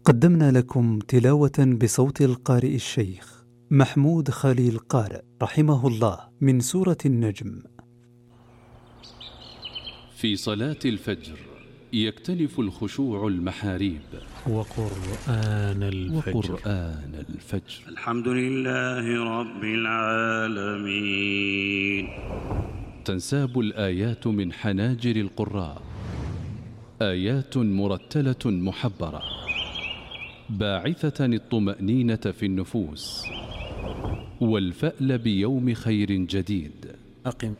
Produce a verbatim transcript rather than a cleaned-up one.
قدمنا لكم تلاوة بصوت القارئ الشيخ محمود خليل قارئ رحمه الله من سورة النجم. في صلاة الفجر يكتنف الخشوع المحاريب وقرآن الفجر, وقرآن الفجر. الحمد لله رب العالمين. تنساب الآيات من حناجر القراء، آيات مرتلة محبرة باعثة الطمأنينة في النفوس والفأل بيوم خير جديد. أقم